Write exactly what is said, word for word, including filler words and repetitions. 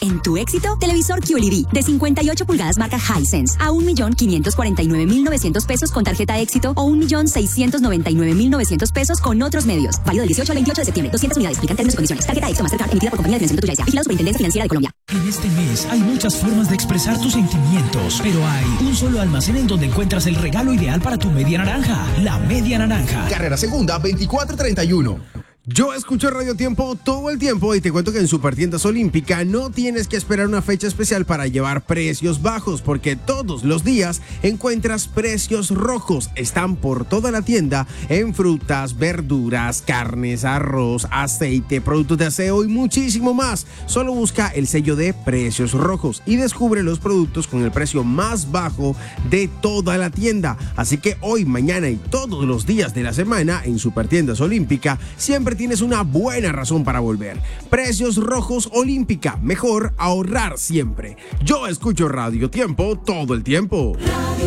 En tu éxito, televisor Q L E D de cincuenta y ocho pulgadas marca Hisense a un millón quinientos cuarenta y nueve mil novecientos pesos con tarjeta éxito o un millón seiscientos noventa y nueve mil novecientos pesos con otros medios. Válido del dieciocho al veintiocho de septiembre. doscientas unidades. Aplican términos y condiciones. Tarjeta éxito Mastercard emitida por compañía de financiamiento Tuya S A. Vigilado Superintendencia Financiera de Colombia. En este mes hay muchas formas de expresar tus sentimientos, pero hay un solo almacén en donde encuentras el regalo ideal para tu media naranja. La Media Naranja. Carrera Segunda, veinticuatro treinta y uno. Yo escucho Radio Tiempo todo el tiempo y te cuento que en Supertiendas Olímpica no tienes que esperar una fecha especial para llevar precios bajos, porque todos los días encuentras precios rojos. Están por toda la tienda en frutas, verduras, carnes, arroz, aceite, productos de aseo y muchísimo más. Solo busca el sello de Precios Rojos y descubre los productos con el precio más bajo de toda la tienda. Así que hoy, mañana y todos los días de la semana en Supertiendas Olímpica siempre tienes una buena razón para volver. Precios Rojos Olímpica, mejor ahorrar siempre. Yo escucho Radio Tiempo todo el tiempo.